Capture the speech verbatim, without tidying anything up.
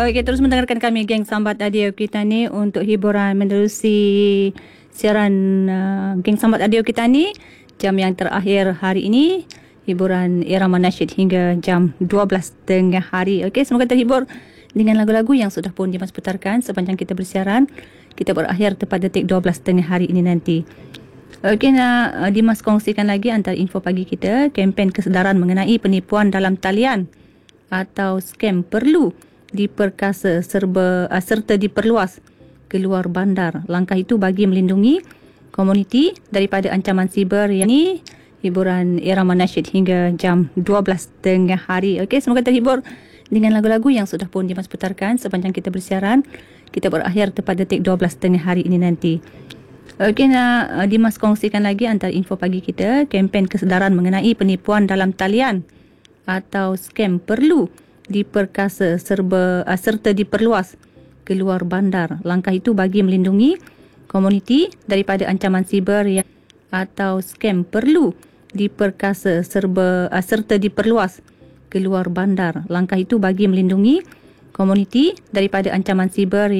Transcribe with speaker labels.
Speaker 1: Okey, terus mendengarkan kami geng Sambat Audio kita ni untuk hiburan menerusi siaran uh, geng Sambat Audio kita ni jam yang terakhir hari ini, hiburan irama nasyid hingga jam dua belas tengah hari. Okey, semoga terhibur dengan lagu-lagu yang sudah pun Dimas putarkan sepanjang kita bersiaran. Kita berakhir tepat detik dua belas tengah hari ini nanti. Okey, nak uh, Dimas kongsikan lagi antara info pagi kita, kempen kesedaran mengenai penipuan dalam talian atau scam perlu diperkasa serba, uh, serta diperluas keluar bandar. Langkah itu bagi melindungi komuniti daripada ancaman siber yang ini, hiburan irama nasyid hingga jam dua belas tengah hari. Okey, semoga terhibur dengan lagu-lagu yang sudah pun Dimas putarkan sepanjang kita bersiaran. Kita berakhir tepat detik dua belas tengah hari ini nanti. Okey, nak uh, Dimas kongsikan lagi antara info pagi kita, kempen kesedaran mengenai penipuan dalam talian atau scam perlu diperkasa serba, uh, serta diperluas keluar bandar. Langkah itu bagi melindungi komuniti daripada ancaman siber yang atau scam perlu diperkasa serba, uh, serta diperluas keluar bandar. Langkah itu bagi melindungi komuniti daripada ancaman siber yang